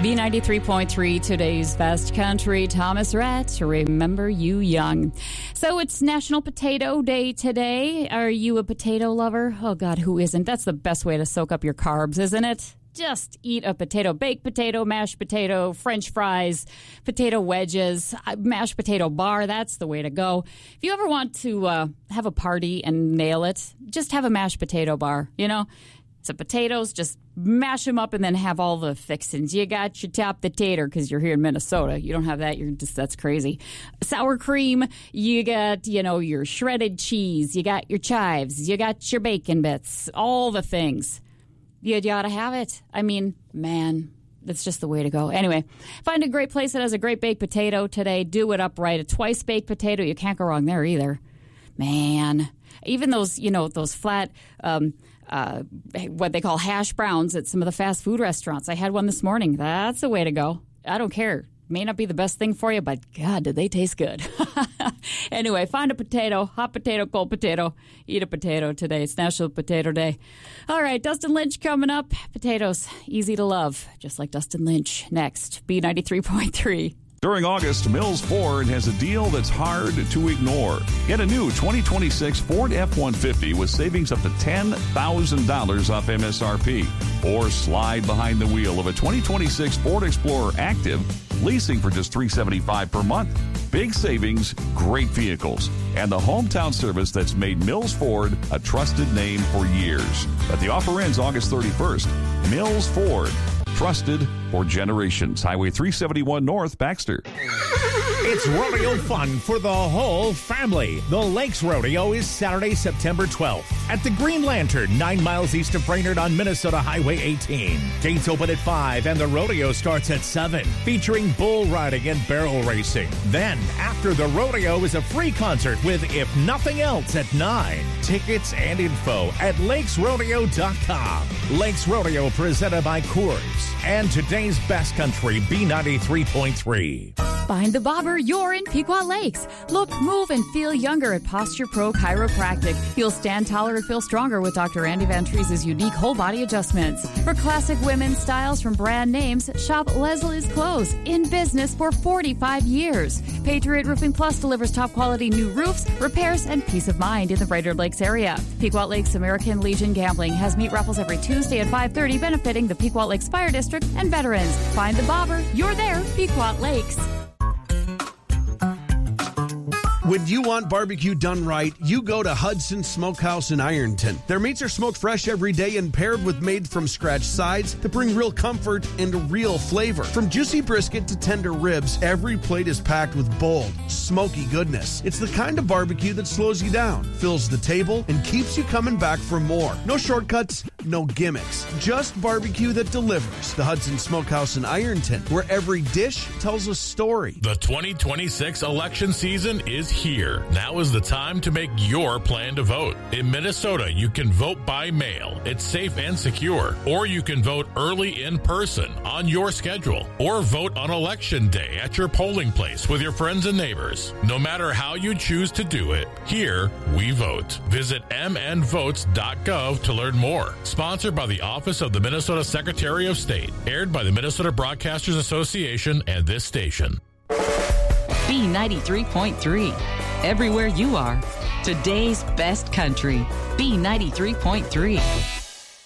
B93.3, today's best country. Thomas Rhett, remember you young. So it's National Potato Day today. Are you a potato lover? Oh, God, who isn't? That's the best way to soak up your carbs, isn't it? Just eat a potato, baked potato, mashed potato, French fries, potato wedges, mashed potato bar. That's the way to go. If you ever want to have a party and nail it, just have a mashed potato bar, you know? Some potatoes, just mash them up and then have all the fixings. You got your top potato because you're here in Minnesota. You don't have that. That's crazy. Sour cream. You got, your shredded cheese. You got your chives. You got your bacon bits. All the things. You ought to have it. I mean, man, that's just the way to go. Anyway, find a great place that has a great baked potato today. Do it upright. A twice baked potato. You can't go wrong there either. Man, even those, those flat, what they call hash browns at some of the fast food restaurants. I had one this morning. That's the way to go. I don't care. May not be the best thing for you, but God, did they taste good. Anyway, find a potato, hot potato, cold potato. Eat a potato today. It's National Potato Day. All right, Dustin Lynch coming up. Potatoes, easy to love, just like Dustin Lynch. Next, B93.3. During August, Mills Ford has a deal that's hard to ignore. Get a new 2026 Ford F-150 with savings up to $10,000 off MSRP. Or slide behind the wheel of a 2026 Ford Explorer Active, leasing for just $375 per month. Big savings, great vehicles, and the hometown service that's made Mills Ford a trusted name for years. But the offer ends August 31st. Mills Ford. Trusted for generations. Highway 371 North, Baxter. It's rodeo fun for the whole family. The Lakes Rodeo is Saturday, September 12th at the Green Lantern, 9 miles east of Brainerd on Minnesota Highway 18. Gates open at 5 and the rodeo starts at 7, featuring bull riding and barrel racing. Then, after the rodeo is a free concert with If Nothing Else at 9. Tickets and info at lakesrodeo.com. Lakes Rodeo presented by Coors and today's best country, B93.3. Find the bobber you're in Pequot Lakes. Look, move, and feel younger at Posture Pro Chiropractic. You'll stand taller and feel stronger with Dr. Andy Van Treese's unique whole body adjustments. For classic women's styles from brand names, shop Leslie's Clothes. In business for 45 years. Patriot Roofing Plus delivers top quality new roofs, repairs, and peace of mind in the Brainerd Lakes area. Pequot Lakes American Legion Gambling has meat raffles every Tuesday at 5:30, benefiting the Pequot Lakes Fire District and veterans. Find the bobber. You're there, Pequot Lakes. When you want barbecue done right, you go to Hudson Smokehouse in Ironton. Their meats are smoked fresh every day and paired with made-from-scratch sides to bring real comfort and real flavor. From juicy brisket to tender ribs, every plate is packed with bold, smoky goodness. It's the kind of barbecue that slows you down, fills the table, and keeps you coming back for more. No shortcuts, no gimmicks. Just barbecue that delivers. The Hudson Smokehouse in Ironton, where every dish tells a story. The 2026 election season is here. Now is the time to make your plan to vote. In Minnesota, you can vote by mail. It's safe and secure. Or you can vote early in person on your schedule. Or vote on election day at your polling place with your friends and neighbors. No matter how you choose to do it, here we vote. Visit mnvotes.gov to learn more. Sponsored by the Office of the Minnesota Secretary of State. Aired by the Minnesota Broadcasters Association and this station. B93.3. Everywhere you are. Today's best country. B93.3.